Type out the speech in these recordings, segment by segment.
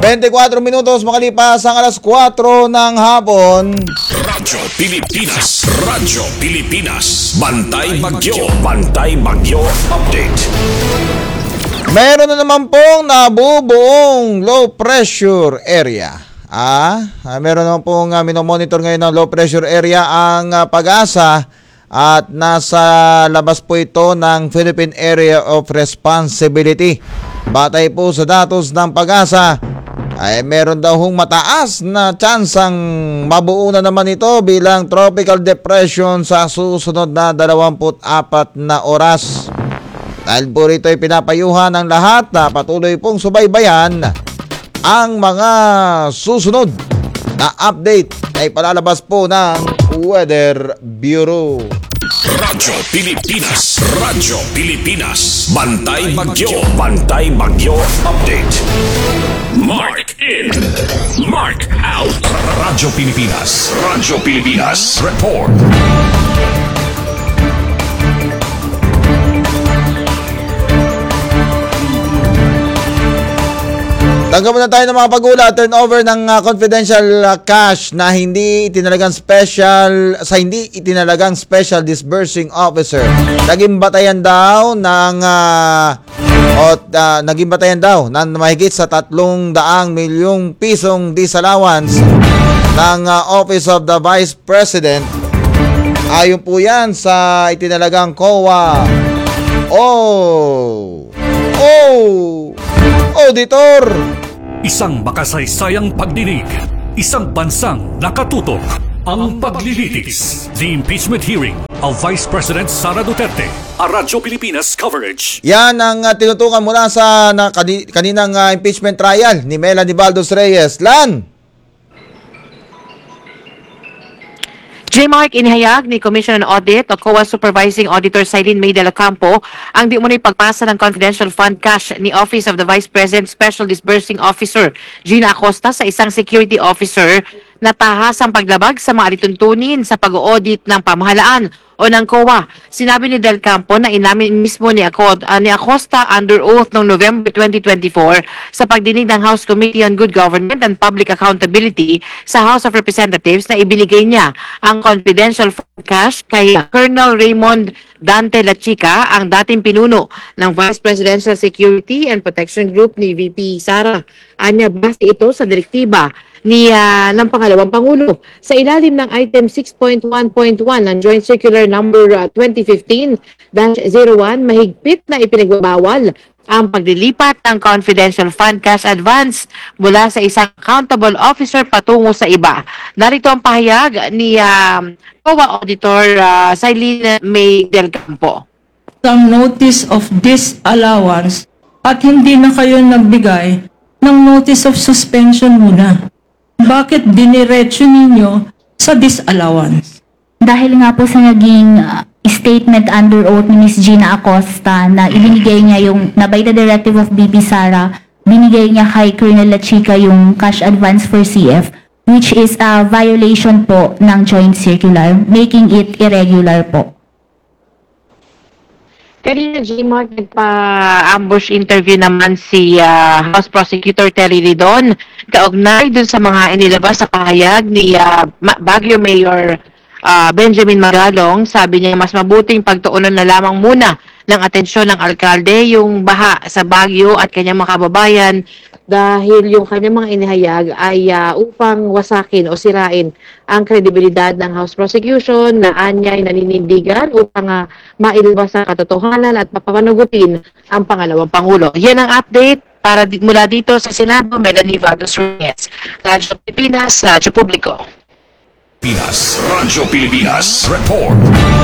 24 minutos makalipas ang alas 4 ng hapon. Radyo Pilipinas, Radyo Pilipinas, Bantay Bagyo, Bantay Bagyo Update. Meron na naman pong nabubuong low pressure area. Meron naman pong minomonitor ngayon ng low pressure area ang Pag-asa at nasa labas po ito ng Philippine Area of Responsibility. Batay po sa datos ng Pag-asa, ay meron daw hong mataas na tsansang mabuo na naman ito bilang tropical depression sa susunod na 24 na oras. Dahil po rito ay pinapayuhan ng lahat na patuloy pong subaybayan ang mga susunod na update ay palalabas po ng Weather Bureau. Radyo Pilipinas, Radyo Pilipinas, Bantay Bagyo, Bantay Bagyo Update. Mark in, Mark out. Radyo Pilipinas, Radyo Pilipinas, report. Tanggap na tayo ng mga pag-ula, turnover ng confidential cash na hindi itinalagang special disbursing officer. Naging batayan daw ng mahigit sa 300 milyong pisong disallowance ng Office of the Vice President. Ayon po yan sa itinalagang COA. Auditor! Isang makasaysayang pagdinig, isang bansang nakatutok, ang paglilitis. The impeachment hearing of Vice President Sara Duterte. A Radyo Pilipinas coverage. Yan ang tinutukan mula sa kaninang impeachment trial ni Melanie Baldos Reyes. Lan! J-Mark, inihayag ni Commission on Audit o COA Supervising Auditor Cylene May de la Campo ang di umano'y pagpasa ng confidential fund cash ni Office of the Vice President Special Disbursing Officer Gina Acosta sa isang security officer na tahasang paglabag sa mga alituntunin sa pag-audit ng pamahalaan o ng COA. Sinabi ni Del Campo na inamin mismo ni Acosta under oath noong November 2024 sa pagdinig ng House Committee on Good Government and Public Accountability sa House of Representatives na ibinigay niya ang confidential cash kay Colonel Raymond Dante La Chica, ang dating pinuno ng Vice Presidential Security and Protection Group ni VP Sara. Anya, base ito sa direktiba ng pangalawang Pangulo. Sa ilalim ng item 6.1.1 ng Joint Circular number 2015-01, mahigpit na ipinagbabawal ang paglilipat ng confidential fund cash advance mula sa isang accountable officer patungo sa iba. Narito ang pahayag ni COA Auditor Cylene May del Campo. Some notice of disallowance at hindi na kayo nagbigay ng notice of suspension muna. Bakit diniretso ninyo sa disallowance? Dahil nga po sa naging statement under oath ni Ms. Gina Acosta na ibinigay niya yung, na by the directive of BP Sara, binigay niya kay Colonel La Chica yung cash advance for CF, which is a violation po ng joint circular, making it irregular po. Kanina, J-Mark, nagpa-ambush interview naman si House Prosecutor Terry Ridon kaugnay dun sa mga inilabas sa pahayag ni Baguio Mayor Benjamin Magalong. Sabi niya mas mabuting pagtuunan na lamang muna ng atensyon ng alkalde yung baha sa Baguio at kanyang mga kababayan dahil yung kanyang mga inihayag ay upang wasakin o sirain ang kredibilidad ng House Prosecution na anyay naninindigan upang mailabas ang katotohanan at papanagutin ang pangalawang Pangulo. Yan ang update para mula dito sa Senado. Melanie Baldos Reyes, Radyo Pilipinas, Radyo Publiko. Radyo Pilipinas, report.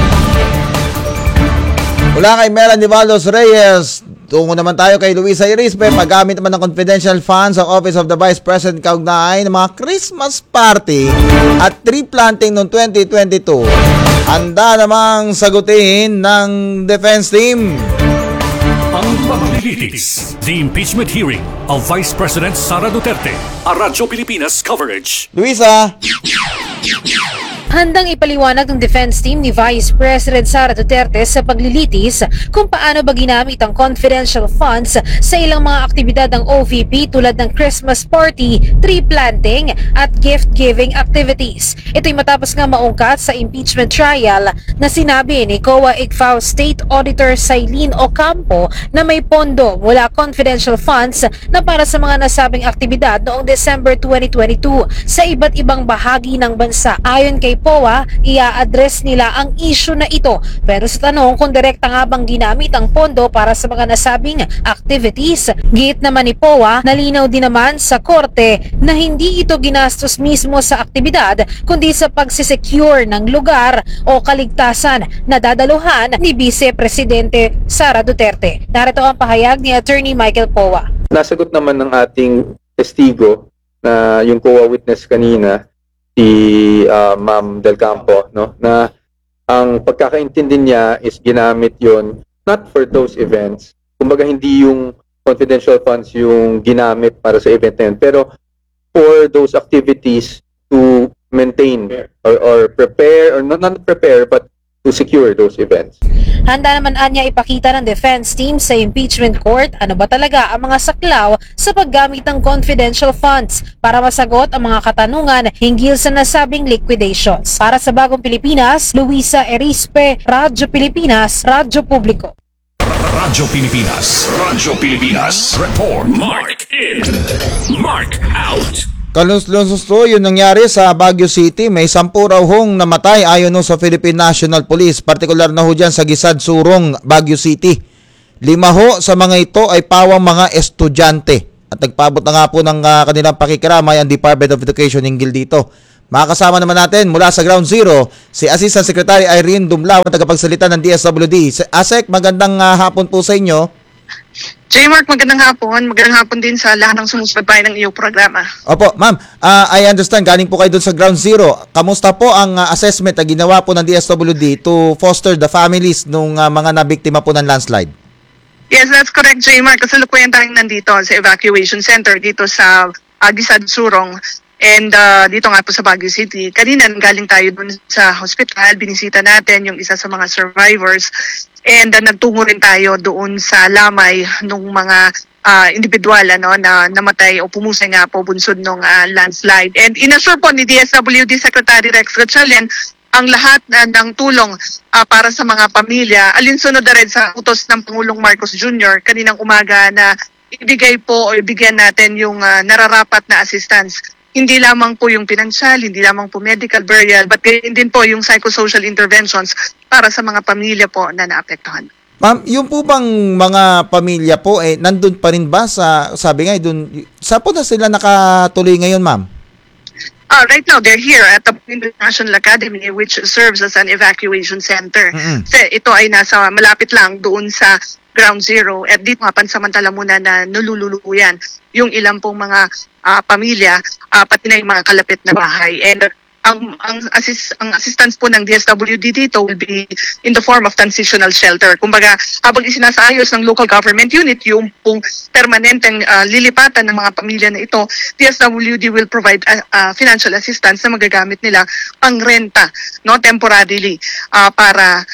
Mula kay Melanie Baldos Reyes, tungo naman tayo kay Luisa Irispe. Paggamit naman ng confidential funds sa Office of the Vice President kaugnay ng mga Christmas party at tree planting noong 2022. Handa namang sagutin ng defense team. Ang paglilitis. The impeachment hearing of Vice President Sara Duterte. A Radyo Pilipinas coverage. Luisa. Handang ipaliwanag ng defense team ni Vice President Sara Duterte sa paglilitis kung paano ba ginamit ang confidential funds sa ilang mga aktibidad ng OVP tulad ng Christmas party, tree planting at gift-giving activities. Ito'y matapos nga maungkat sa impeachment trial na sinabi ni COA ICFAO State Auditor Sailin Ocampo na may pondo mula confidential funds na para sa mga nasabing aktibidad noong December 2022 sa iba't ibang bahagi ng bansa. Ayon kay POA, ia-address nila ang issue na ito. Pero sa tanong kung direkta nga bang ginamit ang pondo para sa mga nasabing activities, giit naman ni POA, nalinaw din naman sa korte na hindi ito ginastos mismo sa aktibidad kundi sa pagsisecure ng lugar o kaligtasan na dadaluhan ni Vice Presidente Sara Duterte. Narito ang pahayag ni Attorney Michael POA. Nasagot naman ng ating testigo na yung COA witness kanina, si Ma'am Del Campo, no, na ang pagkakaintindi niya is ginamit yon not for those events. Kumbaga hindi yung confidential funds yung ginamit para sa event na yun, pero for those activities to maintain or prepare, or not prepare, but to secure those events. Handa naman anya ipakita ng defense team sa impeachment court ano ba talaga ang mga saklaw sa paggamit ng confidential funds para masagot ang mga katanungan hinggil sa nasabing liquidations. Para sa Bagong Pilipinas, Luisa Erispe, Radyo Pilipinas, Radyo Publiko. Radyo Pilipinas. Radyo Pilipinas. Report. Mark in. Mark out. Kalunsusto, yun nangyari sa Baguio City. May 10 raw hong namatay ayon sa Philippine National Police. Partikular na ho dyan sa Gisad, Surong, Baguio City. 5 ho sa mga ito ay pawang mga estudyante. At nagpabot na nga po ng kanilang pakikiramay ang Department of Education hinggil dito. Makakasama naman natin mula sa Ground Zero, si Assistant Secretary Irene Dumlao, tagapagsalita ng DSWD. Asek, magandang hapon po sa inyo. Mark, magandang hapon. Magandang hapon din sa lahat ng sumusubaybay ng iyong programa. Opo, ma'am. I understand, galing po kayo doon sa Ground Zero. Kamusta po ang assessment na ginawa po ng DSWD to foster the families ng mga nabiktima po ng landslide? Yes, that's correct, Mark. Kasalukuyan tayong nandito sa evacuation center dito sa Gisad, Surong. And dito nga po sa Baguio City. Kanina galing tayo dun sa hospital, binisita natin yung isa sa mga survivors. And nagtungo rin tayo doon sa lamay ng mga individual na namatay o pumusay nga po bunsod ng landslide. And inassure po ni DSWD Secretary Rex Gatchalian ang lahat ng tulong para sa mga pamilya. Alinsunod na rin sa utos ng Pangulong Marcos Jr. kaninang umaga na ibigay po o ibigyan natin yung nararapat na assistance. Hindi lamang po yung pinansyal, hindi lamang po medical burial, but gayon din po yung psychosocial interventions para sa mga pamilya po na naapektuhan. Ma'am, yung po bang mga pamilya po, nandun pa rin ba sa, sabi nga, saan po na sila nakatuloy ngayon, ma'am? Right now, they're here at the National Academy, which serves as an evacuation center. Kasi ito ay nasa malapit lang doon sa Ground Zero. At dito nga, pansamantala muna na nulululuyan yung ilang pong mga pamilya, pati na yung mga kalapit na bahay. And ang assistance po ng DSWD dito will be in the form of transitional shelter. Kumbaga, habang isinasayos ng local government unit yung pong permanenteng lilipatan ng mga pamilya na ito, DSWD will provide financial assistance na magagamit nila pang renta, no, temporarily, para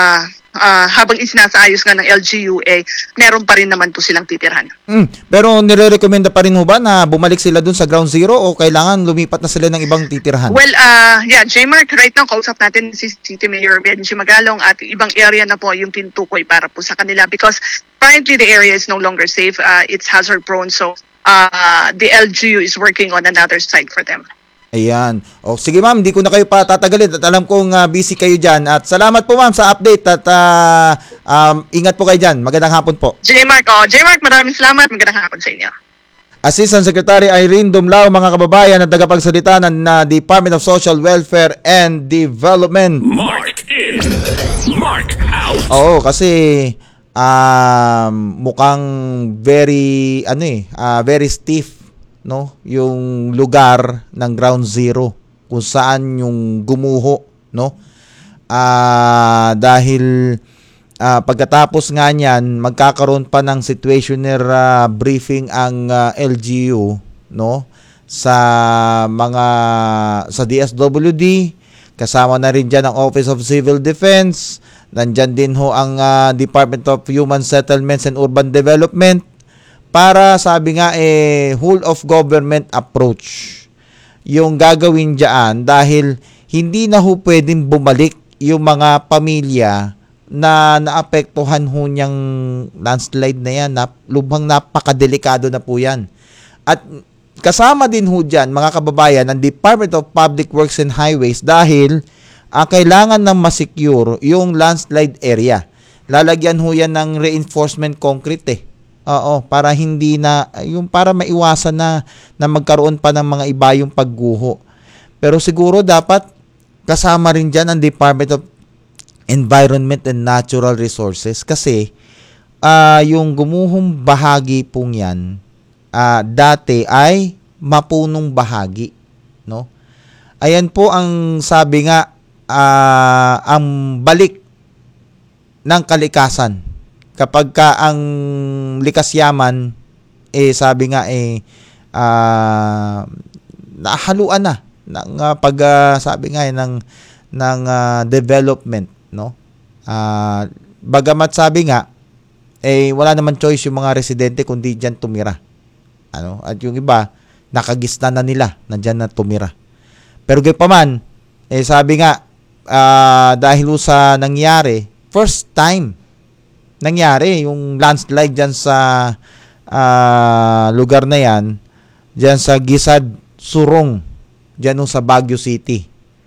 habang isinasayos nga ng LGU, meron pa rin naman po silang titirhan. Pero nire-recommenda pa rin ho ba na bumalik sila dun sa Ground Zero o kailangan lumipat na sila ng ibang titirhan? Well, Mark, right now, kausap natin si City Mayor Benji Magalong at ibang area na po yung tinutukoy para po sa kanila because currently the area is no longer safe. It's hazard prone, so the LGU is working on another site for them. Ayan. O, sige ma'am, hindi ko na kayo patatagalin at alam kong busy kayo dyan. At salamat po ma'am sa update at ingat po kayo dyan. Magandang hapon po. Mark, maraming salamat. Magandang hapon sa inyo. Assistant Secretary Irene Dumlao, mga kababayan at tagapagsalita ng Department of Social Welfare and Development. Mark in. Mark out. Oo, kasi mukhang very very stiff, no, yung lugar ng Ground Zero kung saan yung gumuho, no, dahil pagkatapos nga niyan magkakaroon pa ng situationer briefing ang LGU, no, sa DSWD, Kasama na rin dyan ang Office of Civil Defense. Nandyan din ho ang Department of Human Settlements and Urban Development para sabi nga whole of government approach yung gagawin dyan dahil hindi na ho pwedeng bumalik yung mga pamilya na naapektuhan ho niyang landslide na yan. Lubhang napakadelikado na po yan. At kasama din ho dyan, mga kababayan, ang Department of Public Works and Highways dahil kailangan na masecure yung landslide area. Lalagyan ho yan ng reinforcement concrete Oo, para hindi na, yung para maiwasan na magkaroon pa ng mga iba yung pagguho. Pero siguro dapat kasama rin dyan ang Department of Environment and Natural Resources kasi yung gumuhong bahagi pong yan dati ay mapunong bahagi, no? Ayan po ang sabi nga ang balik ng kalikasan. Kapag ka ang likas yaman sabi nga nahaluan na ng sabi nga ng development, no? Bagamat sabi nga wala naman choice yung mga residente kundi diyan tumira. At yung iba nakagista na nila nandiyan na tumira. Pero gayunpaman sabi nga dahil sa nangyari, first time nangyari yung landslide dyan sa lugar na yan, dyan sa Gisad Surong, dyan sa Baguio City.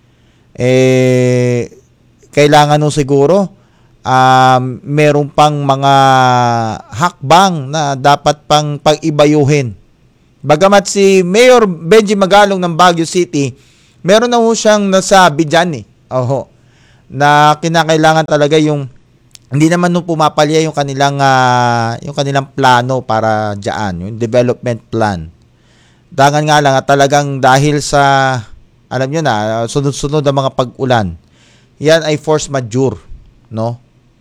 Kailangan siguro meron pang mga hakbang na dapat pang pag-ibayuhin. Bagamat si Mayor Benji Magalong ng Baguio City, meron na siyang nasabi dyan na kinakailangan talaga yung hindi naman pumapalya yung kanilang plano para diyan, yung development plan. Dangan nga lang at talagang dahil sa alam niyo na sunod-sunod ang mga pag-ulan. Yan ay force majeure, no?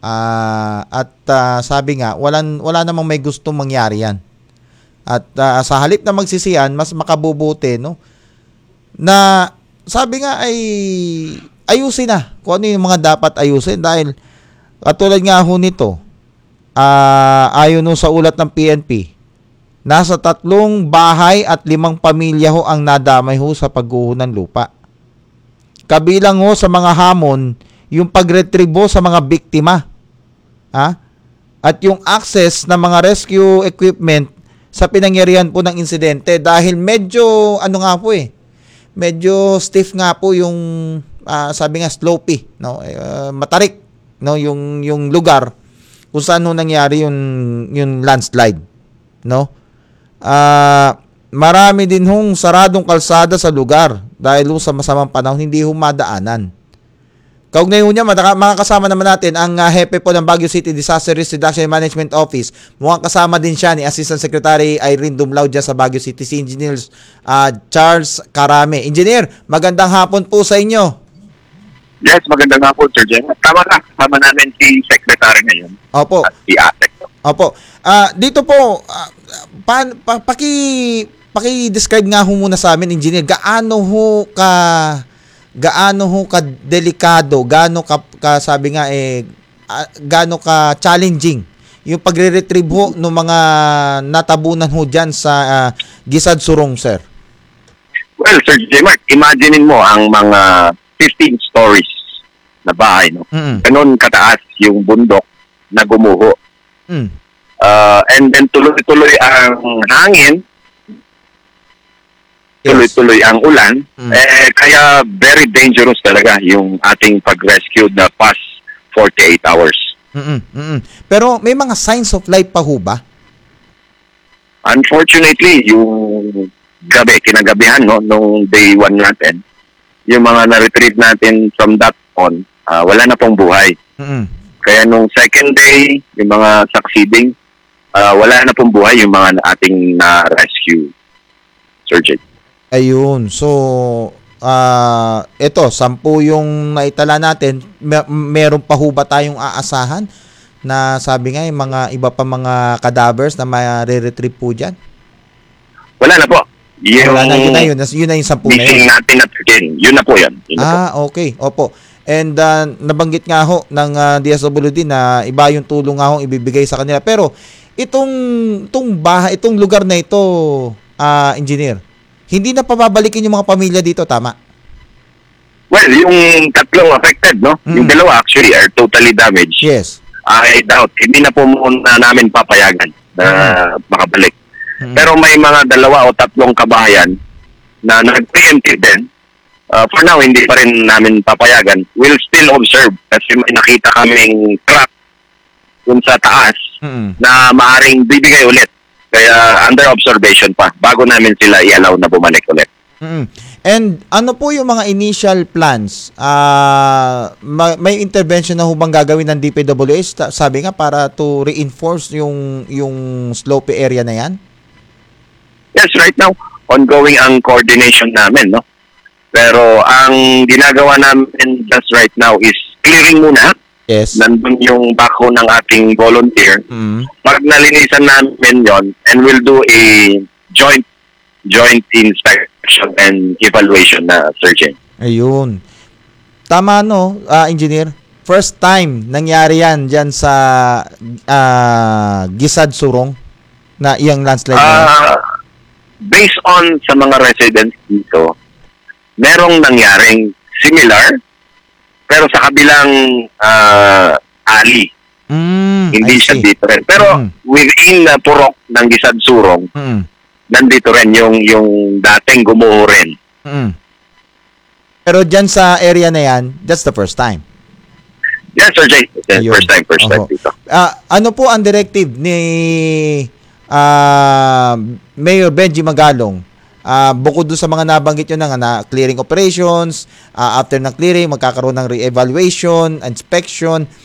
Sabi nga wala namang may gustong mangyari yan. At sa halip na magsisiyan, mas makabubuti, no? Na sabi nga ay ayusin na kung ano yung mga dapat ayusin dahil katulad nga ho nito, ayon sa ulat ng PNP, nasa 3 bahay at 5 pamilya ho ang nadamay ho sa pagguho ng lupa. Kabilang ho sa mga hamon, yung pag-retrieve sa mga biktima. At yung access ng mga rescue equipment sa pinangyarihan po ng insidente dahil medyo, medyo stiff nga po yung, sabi nga, slopey, no? Matarik. No, yung lugar kung saan nangyari yung landslide, no? Marami din hong saradong kalsada sa lugar dahil sa masamang panahon hindi madaanan. Kaugnay niya, mga kasama naman natin ang hepe po ng Baguio City Disaster Risk Reduction and Management Office. Mukhang kasama din siya ni Assistant Secretary Irene Dumlao dyan sa Baguio City, si Engineer Charles Carame. Engineer, magandang hapon po sa inyo. Yes, maganda nga po, Sir Jen. Tama na, tama namin si Secretary ngayon. Opo. At si ASEC. Opo. Dito po, paki-describe nga ho muna sa amin, Engineer, gaano ho ka delikado, gaano ka sabi nga gaano ka challenging yung pagre-retrieve ho ng mga natabunan ho dyan sa Gisad Surong, sir? Well, Sir J. Mark, imaginein mo ang mga 15 stories na bahay, no? Ganon kataas yung bundok na gumuho. And then tuloy-tuloy ang hangin, tuloy-tuloy ang ulan, kaya very dangerous talaga yung ating pag-rescue na past 48 hours. Pero may mga signs of life pa ho ba? Unfortunately, yung kinagabihan, no, nung day 1 natin, yung mga na-retrieve natin from that on, wala na pong buhay. Kaya nung second day, yung mga succeeding, wala na pong buhay yung mga ating na-rescue, surgeon. Ayun. So, ito, 10 yung naitala natin. Meron pa ho ba tayong aasahan na sabi nga yung mga iba pa mga cadavers na ma-retrieve po dyan? Wala na po. Wala na, yun na yung 10 na missing yun. natin na 13. Yun na po yun. Yun na po. Okay. Opo. And nabanggit nga ho ng DSWD na iba yung tulong nga ho ibibigay sa kanila. Pero itong lugar na ito, engineer, hindi na pababalikin yung mga pamilya dito, tama? Well, yung tatlong affected, no? Yung dalawa actually are totally damaged. Yes. I doubt. Hindi na po muna namin papayagan na makabalik. Pero may mga 2 o 3 kabahayan na nag-preemptive din. For now, hindi pa rin namin papayagan. We'll still observe kasi may nakita kaming crack dun sa taas na maaring bibigay ulit. Kaya under observation pa bago namin sila i-allow na bumalik ulit. And ano po yung mga initial plans? May intervention na hubang gagawin ng DPWH? Sabi nga para to reinforce yung slope area na yan? Yes, right now, ongoing ang coordination namin, no? Pero ang ginagawa namin just right now is clearing muna. Yes. Nandun yung backhoe ng ating volunteer. Pag nalinisan namin yon, and we'll do a joint inspection and evaluation na, Sir Jane. Ayun. Tama no, engineer? First time nangyari yan dyan sa Gisad Surong na iyang landslide na yan? Based on sa mga residents dito, merong nangyaring similar pero sa kabilang alley. Hindi siya dito rin. Pero within Purok ng Gisad Surong, nandito rin yung dating gumuho rin. Pero dyan sa area na yan, that's the first time. Yes, Sir Jay. First time dito. Ano po ang directive ni Mayor Benji Magalong? Bukod doon sa mga nabanggit nyo na clearing operations, after ng clearing, magkakaroon ng re-evaluation, inspection.